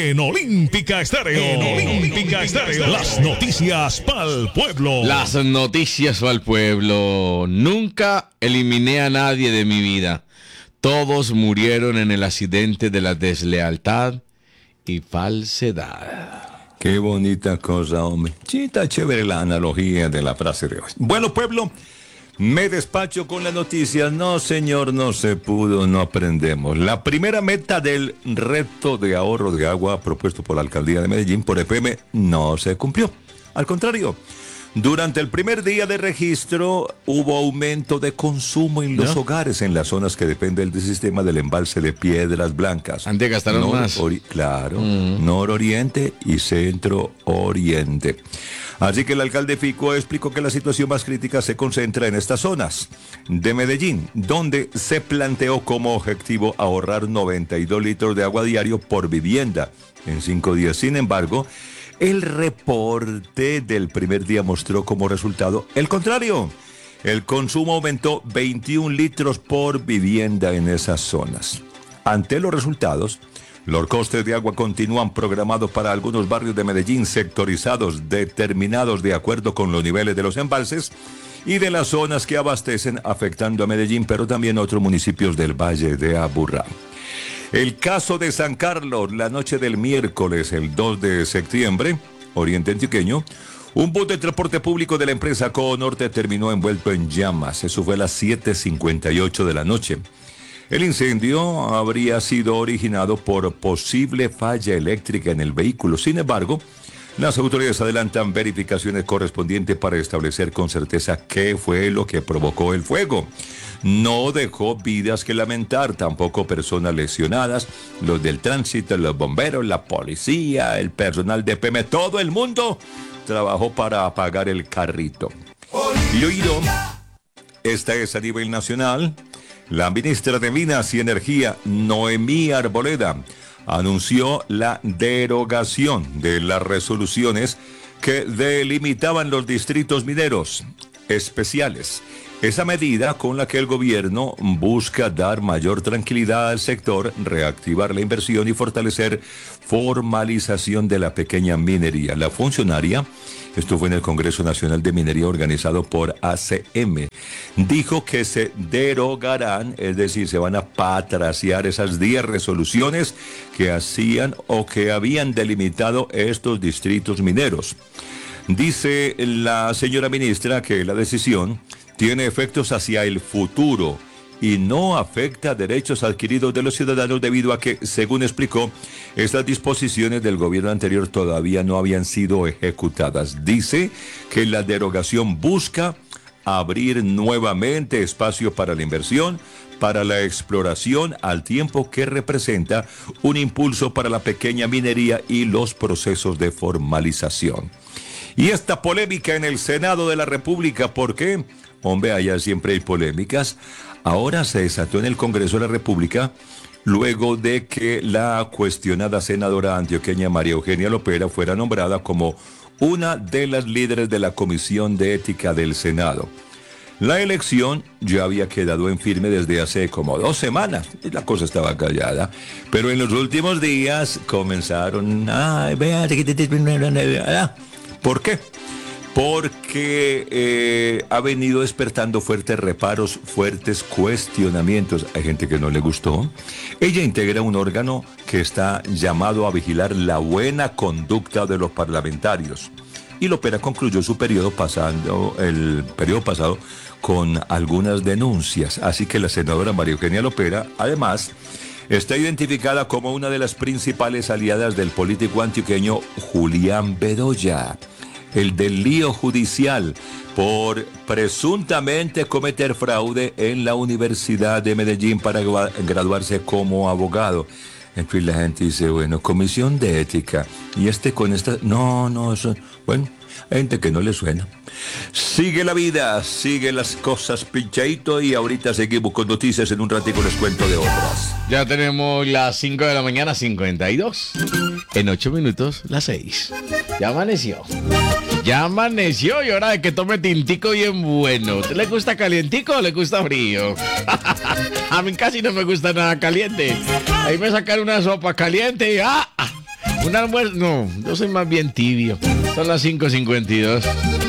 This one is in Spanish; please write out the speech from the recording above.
En Olímpica Estéreo. Las noticias pa'l pueblo. Las noticias pa'l pueblo. Nunca eliminé a nadie de mi vida. Todos murieron en el accidente de la deslealtad y falsedad. Qué bonita cosa, hombre. Sí, está chévere la analogía de la frase de hoy. Bueno, pueblo, me despacho con las noticias. No, señor, no se pudo, no aprendemos. La primera meta del reto de ahorro de agua propuesto por la Alcaldía de Medellín por EPM no se cumplió. Al contrario, durante el primer día de registro hubo aumento de consumo en los hogares en las zonas que dependen del sistema del embalse de Piedras Blancas. Antes gastaron más. Claro, nororiente y centro oriente. Así que el alcalde Fico explicó que la situación más crítica se concentra en estas zonas de Medellín, donde se planteó como objetivo ahorrar 92 litros de agua diario por vivienda en 5 días. Sin embargo, el reporte del primer día mostró como resultado el contrario. El consumo aumentó 21 litros por vivienda en esas zonas. Ante los resultados, los costes de agua continúan programados para algunos barrios de Medellín sectorizados, determinados de acuerdo con los niveles de los embalses y de las zonas que abastecen, afectando a Medellín, pero también a otros municipios del Valle de Aburrá. El caso de San Carlos, la noche del miércoles, el 2 de septiembre, oriente antioqueño, un bus de transporte público de la empresa Conorte terminó envuelto en llamas. Eso fue a las 7:58 de la noche. El incendio habría sido originado por posible falla eléctrica en el vehículo. Sin embargo, las autoridades adelantan verificaciones correspondientes para establecer con certeza qué fue lo que provocó el fuego. No dejó vidas que lamentar, tampoco personas lesionadas. Los del tránsito, los bomberos, la policía, el personal de PM, todo el mundo trabajó para apagar el carrito. Y oído, esta es a nivel nacional. La ministra de Minas y Energía, Noemí Arboleda, anunció la derogación de las resoluciones que delimitaban los distritos mineros especiales. Esa medida con la que el gobierno busca dar mayor tranquilidad al sector, reactivar la inversión y fortalecer formalización de la pequeña minería. La funcionaria, esto fue en el Congreso Nacional de Minería organizado por ACM, dijo que se derogarán, es decir, se van a patraciar esas 10 resoluciones que hacían o que habían delimitado estos distritos mineros. Dice la señora ministra que la decisión tiene efectos hacia el futuro y no afecta derechos adquiridos de los ciudadanos debido a que, según explicó, estas disposiciones del gobierno anterior todavía no habían sido ejecutadas. Dice que la derogación busca abrir nuevamente espacio para la inversión, para la exploración, al tiempo que representa un impulso para la pequeña minería y los procesos de formalización. Y esta polémica en el Senado de la República, ¿por qué? Hombre, allá siempre hay polémicas. Ahora se desató en el Congreso de la República luego de que la cuestionada senadora antioqueña María Eugenia Lopera fuera nombrada como una de las líderes de la Comisión de Ética del Senado. La elección ya había quedado en firme desde hace como 2 semanas. La cosa estaba callada. Pero en los últimos días comenzaron... ¿Por qué? Porque ha venido despertando fuertes reparos, fuertes cuestionamientos. Hay gente que no le gustó. Ella integra un órgano que está llamado a vigilar la buena conducta de los parlamentarios. Y Lopera concluyó su periodo pasado con algunas denuncias. Así que la senadora María Eugenia Lopera, además, está identificada como una de las principales aliadas del político antioqueño Julián Bedoya, el del lío judicial por presuntamente cometer fraude en la Universidad de Medellín para graduarse como abogado. En fin, la gente dice, bueno, comisión de ética. Y con esta... No, eso... Bueno, hay gente que no le suena. Sigue la vida, sigue las cosas, pinchadito, y ahorita seguimos con noticias. En un ratito les cuento de otras. Ya tenemos las 5 de la mañana, 52. En 8 minutos, las 6. Ya amaneció. Ya amaneció y hora de que tome tintico bien bueno. ¿Te le gusta calientico o le gusta frío? A mí casi no me gusta nada caliente. Ahí me sacan una sopa caliente y Un almuerzo, no, yo soy más bien tibio. Son las 5:52.